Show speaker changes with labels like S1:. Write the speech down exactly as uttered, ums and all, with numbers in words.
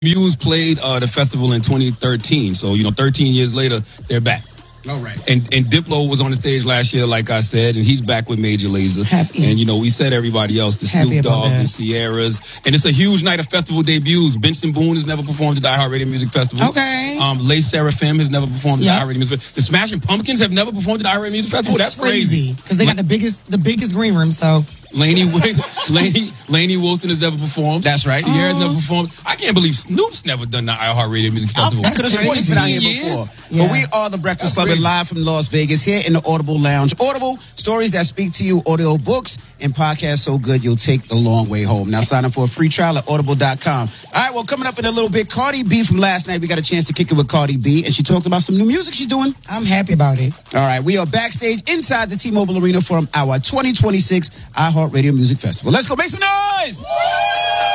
S1: Muse played uh, the festival in twenty thirteen. So, you know, thirteen years later, they're back.
S2: All right.
S1: And and Diplo was on the stage last year, like I said, and he's back with Major Lazer.
S3: Happy.
S1: And, you know, we said everybody else, the
S3: Happy
S1: Snoop
S3: about
S1: Dogs
S3: that.
S1: and Sierras. And it's a huge night of festival debuts. Benson Boone has never performed at the iHeartRadio Music Festival.
S3: Okay.
S1: Um, Les Seraphim has never performed at
S3: Yep.
S1: the iHeartRadio Music Festival. The Smashing Pumpkins have never performed at the iHeartRadio Music Festival. That's, crazy.
S3: Because they got the biggest the biggest green room, so.
S1: Laney, Laney, Laney Wilson has never performed.
S2: That's right.
S1: Sierra's
S3: Oh.
S1: never performed. I can't believe Snoop's never done the iHeartRadio Music Festival.
S3: that's
S2: Could have sworn he's been out here
S1: years?
S2: before.
S3: Yeah.
S2: But we are the Breakfast
S1: That's
S2: Club and
S1: crazy.
S2: live from Las Vegas here in the Audible Lounge. Audible, stories that speak to you, audio books, and podcasts so good you'll take the long way home. Now sign up for a free trial at audible dot com. All right, well, coming up in a little bit, Cardi B from last night. We got a chance to kick it with Cardi B, and she talked about some new music she's doing.
S3: I'm happy about it.
S2: All right, we are backstage inside the T-Mobile Arena from our twenty twenty-six iHeartRadio Music Festival. Let's go make some noise!